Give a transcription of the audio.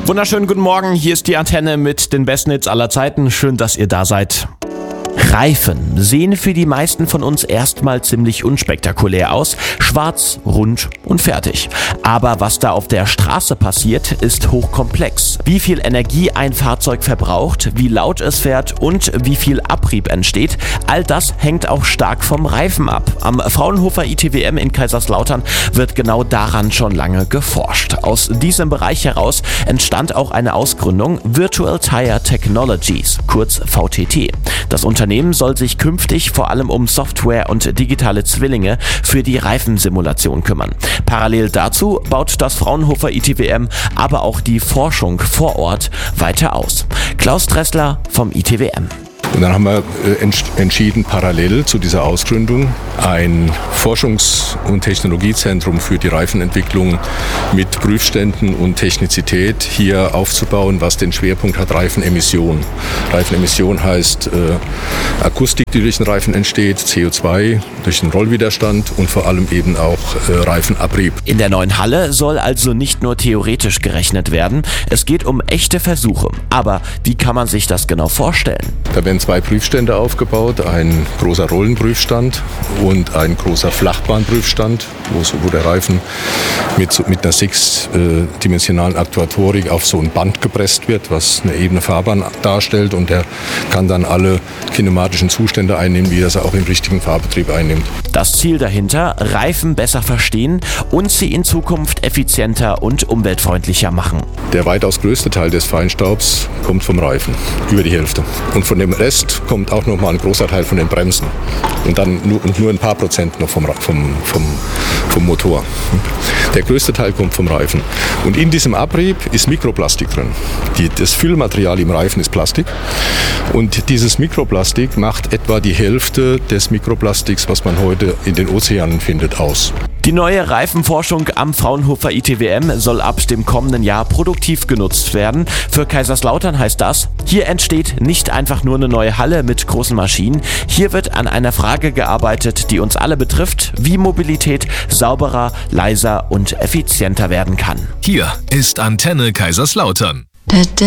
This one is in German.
Wunderschönen guten Morgen, hier ist die Antenne mit den besten Hits aller Zeiten. Schön, dass ihr da seid. Reifen sehen für die meisten von uns erstmal ziemlich unspektakulär aus. Schwarz, rund und fertig. Aber was da auf der Straße passiert, ist hochkomplex. Wie viel Energie ein Fahrzeug verbraucht, wie laut es fährt und wie viel Abrieb entsteht, all das hängt auch stark vom Reifen ab. Am Fraunhofer ITWM in Kaiserslautern wird genau daran schon lange geforscht. Aus diesem Bereich heraus entstand auch eine Ausgründung, Virtual Tire Technologies, kurz VTT. Das Unternehmen soll sich künftig vor allem um Software und digitale Zwillinge für die Reifensimulation kümmern. Parallel dazu baut das Fraunhofer ITWM aber auch die Forschung vor Ort weiter aus. Klaus Dressler vom ITWM. Und dann haben wir entschieden, parallel zu dieser Ausgründung ein Forschungs- und Technologiezentrum für die Reifenentwicklung mit Prüfständen und Technizität hier aufzubauen, was den Schwerpunkt hat Reifenemission. Reifenemission heißt Akustik, die durch den Reifen entsteht, CO2 durch den Rollwiderstand und vor allem eben auch Reifenabrieb. In der neuen Halle soll also nicht nur theoretisch gerechnet werden, es geht um echte Versuche. Aber wie kann man sich das genau vorstellen? Da werden 2 Prüfstände aufgebaut, ein großer Rollenprüfstand und ein großer Flachbahnprüfstand, wo der Reifen mit einer 6-dimensionalen Aktuatorik auf so ein Band gepresst wird, was eine ebene Fahrbahn darstellt, und der kann dann alle kinematischen Zustände einnehmen, wie das auch im richtigen Fahrbetrieb einnimmt. Das Ziel dahinter, Reifen besser verstehen und sie in Zukunft effizienter und umweltfreundlicher machen. Der weitaus größte Teil des Feinstaubs kommt vom Reifen, über die Hälfte. Und von dem Rest kommt auch noch mal ein großer Teil von den Bremsen. Und dann nur ein paar Prozent noch vom Motor. Der größte Teil kommt vom Reifen. Und in diesem Abrieb ist Mikroplastik drin. Das Füllmaterial im Reifen ist Plastik. Und dieses Mikroplastik macht etwa die Hälfte des Mikroplastiks, was man heute in den Ozeanen findet, aus. Die neue Reifenforschung am Fraunhofer ITWM soll ab dem kommenden Jahr produktiv genutzt werden. Für Kaiserslautern heißt das, hier entsteht nicht einfach nur eine neue Halle mit großen Maschinen. Hier wird an einer Frage gearbeitet, die uns alle betrifft, wie Mobilität sauberer, leiser und effizienter werden kann. Hier ist Antenne Kaiserslautern.